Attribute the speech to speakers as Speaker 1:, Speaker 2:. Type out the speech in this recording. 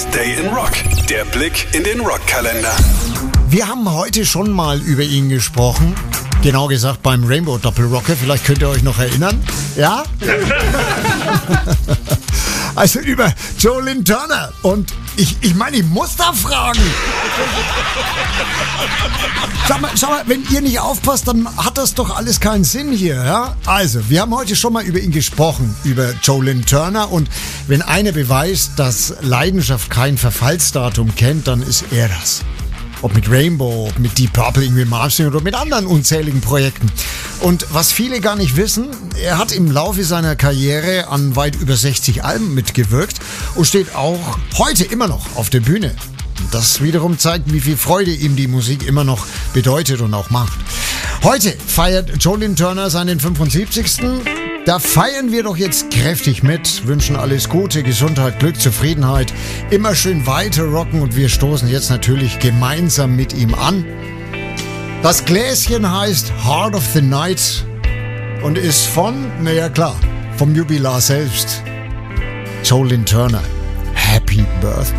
Speaker 1: Day in Rock, der Blick in den Rockkalender.
Speaker 2: Wir haben heute schon mal über ihn gesprochen. Genau gesagt beim Rainbow Doppelrocker. Vielleicht könnt ihr euch noch erinnern. Ja? Also über Joe Lynn Turner. Und ich meine, ich muss da fragen. Sag mal, wenn ihr nicht aufpasst, dann hat das doch alles keinen Sinn hier, ja? Also, wir haben heute schon mal über ihn gesprochen, über Joe Lynn Turner. Und wenn einer beweist, dass Leidenschaft kein Verfallsdatum kennt, dann ist er das. Ob mit Rainbow, ob mit Deep Purple, Ingrid Malmsteen oder mit anderen unzähligen Projekten. Und was viele gar nicht wissen, er hat im Laufe seiner Karriere an weit über 60 Alben mitgewirkt und steht auch heute immer noch auf der Bühne. Das wiederum zeigt, wie viel Freude ihm die Musik immer noch bedeutet und auch macht. Heute feiert Joe Lynn Turner seinen 75. Da feiern wir doch jetzt kräftig mit, wünschen alles Gute, Gesundheit, Glück, Zufriedenheit, immer schön weiter rocken und wir stoßen jetzt natürlich gemeinsam mit ihm an. Das Gläschen heißt Heart of the Night und ist vom Jubilar selbst, Joe Lynn Turner. Happy Birthday.